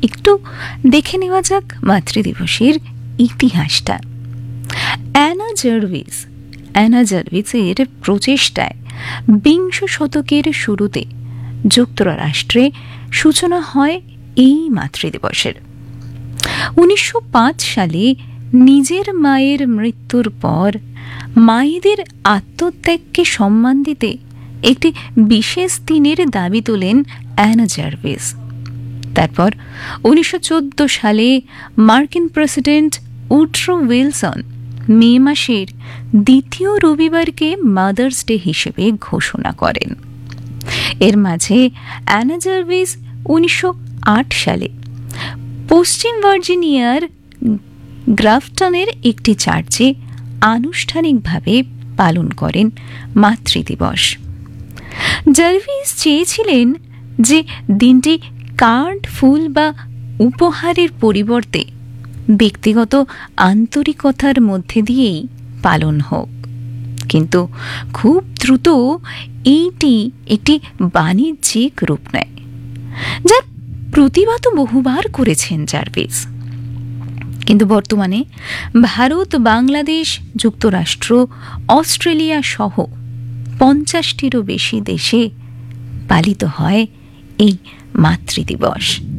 একটু দেখে নেওয়া যাক মাতৃদিবসের ইতিহাসটা। অ্যানা জার্ভিসের প্রচেষ্টায় বিংশ শতকের শুরুতে যুক্তরাষ্ট্রে সূচনা হয় এই মাতৃদিবসের। 1905 সালে নিজের মায়ের মৃত্যুর পর মায়েদের আত্মত্যাগকে সম্মান দিতে একটি বিশেষ দিনের দাবি তোলেন অ্যানা জার্ভিস। তারপর 1914 সালে মার্কিন প্রেসিডেন্ট উড্রো উইলসন মে মাসের দ্বিতীয় রবিবারকে মাদার্স ডে হিসেবে ঘোষণা করেন। এর মাঝে অ্যানা জার্ভিস 1908 সালে পশ্চিম ভার্জিনিয়ার গ্রাফটনের একটি চার্চে আনুষ্ঠানিকভাবে পালন করেন মাতৃদিবস। জার্ভিস চেয়েছিলেন যে দিনটি কার্ড, ফুল বা উপহারের পরিবর্তে ব্যক্তিগত আন্তরিকতার মধ্যে দিয়েই পালন হোক, কিন্তু খুব দ্রুত এইটি একটি বাণিজ্যিক রূপ নেয়, যার প্রতিবাদও বহুবার করেছেন জার্ভিস। কিন্তু বর্তমানে ভারত, বাংলাদেশ, যুক্তরাষ্ট্র, অস্ট্রেলিয়া সহ 50টিরও বেশি দেশে পালিত হয় এই মাতৃদিবস।